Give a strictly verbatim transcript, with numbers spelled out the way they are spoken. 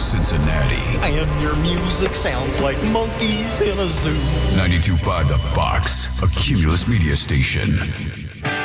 Cincinnati. And your music sounds like monkeys in a zoo. ninety-two point five The Fox, a Cumulus media station.